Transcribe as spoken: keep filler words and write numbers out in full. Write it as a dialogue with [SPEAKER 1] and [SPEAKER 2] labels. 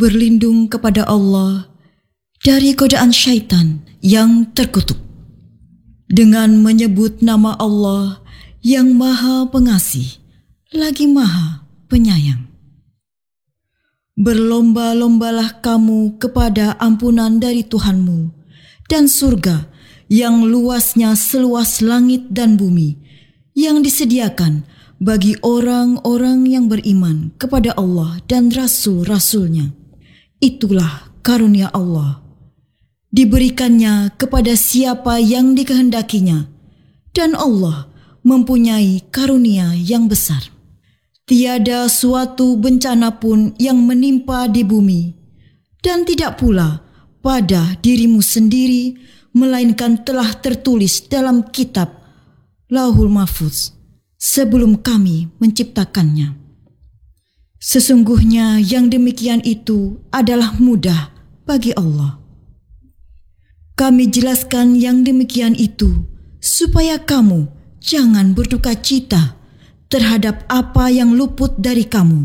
[SPEAKER 1] berlindung kepada Allah dari godaan syaitan yang terkutuk dengan menyebut nama Allah yang Maha Pengasih lagi Maha Penyayang. Berlomba-lombalah kamu kepada ampunan dari Tuhanmu dan surga yang luasnya seluas langit dan bumi, yang disediakan bagi orang-orang yang beriman kepada Allah dan Rasul-Rasulnya. Itulah karunia Allah. Diberikannya kepada siapa yang dikehendakinya, dan Allah mempunyai karunia yang besar. Tiada suatu bencana pun yang menimpa di bumi, dan tidak pula pada dirimu sendiri, melainkan telah tertulis dalam kitab Lauhul Mahfuz sebelum kami menciptakannya. Sesungguhnya yang demikian itu adalah mudah bagi Allah. Kami jelaskan yang demikian itu supaya kamu jangan berduka cita terhadap apa yang luput dari kamu,